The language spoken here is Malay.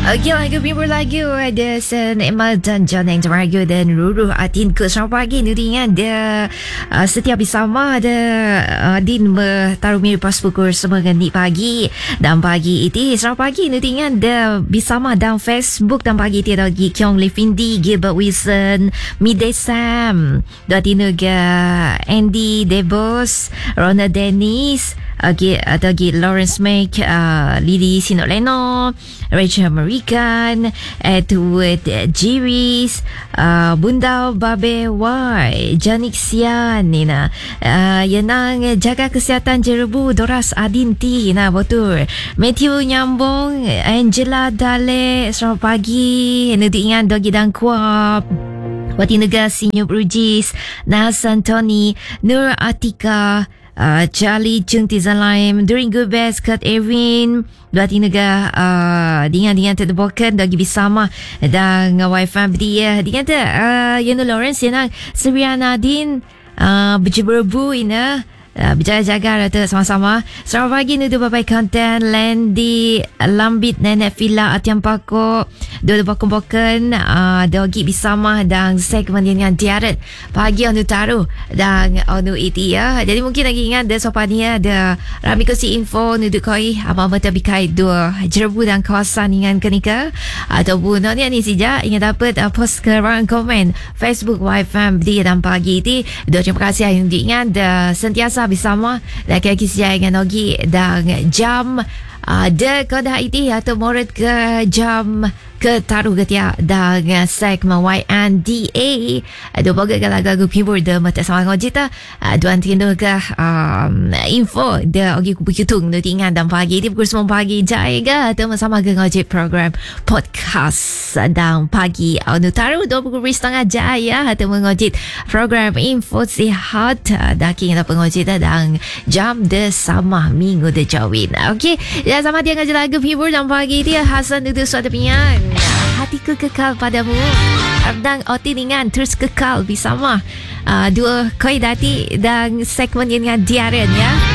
Okey, lagu Bimur lagu ada Sen Emma dan John yang teragu dan Ruru Atin ke selamat pagi ni dengan dia setiap bersama ada Din bertarung pas pukul semenit pagi dan pagi ini selamat pagi ni dengan dia bersama dan Facebook dan pagi ini lagi Kyong Levindi Gilbert Wilson Midday Sam Datinega Andy Debos Rona Dennis ada lagi Lawrence Make Lily Sinoleno Rachel American Edward Jiris Bunda Babe Y Janik Sian Nina Yenang jaga kesihatan jerebu Doras Adinti Nah betul Matthew Nyambung Angela Dale selamat pagi Nudi ingat Dogi dan Kuap Wati Negara Sinyo Brujis Nas Antoni Nur Atika Charlie Chung Tizan Laim During Good Best Kurt Erwin Berarti negara dengan terdebakan Dagi bersama Dan wifi dia Dengan tu Yana Lawrence Yana Seria Nadine Berjeberbu Ina berjaga-jaga rata sama-sama. Selamat pagi ni babai konten Landy Lambit Nenek Villa Atiam Pako dua bakun-bakun dogi bersama dan segmen dengan Diaret pagi onu taruh dan onu iti ya. Jadi mungkin lagi ingat ada sopan ni ada rami kasi info ni koi apa tabikai dua jerebu dan kawasan dengan kenika ataupun ni saja ingat dapat post ke ruang komen Facebook YFM di dan pagi iti. Terima kasih yang diingat sentiasa bersama dan kisah dengan Nogi dan jam ada kodah itu atau morat ke jam ke taruh ketia dan segmen YNDA ada bagai lagu keyboard de mata sama ngojita duan tindu ke info de ogi ku begitung nu tingan dan pagi di pukul 9 pagi jaga atau sama ke ngojit program podcast dan pagi nu taruh 2:30 jaya atau mengojit program info sihat daking ada pengojita dan jam de sama minggu de jawin. Okey ya sama dia ngaji lagu keyboard dan pagi dia Hasan duduk suatu piang hatiku kekal padamu dan Oti dengan terus kekal bersama dua koi dati dan segmen dengan Diaren ya.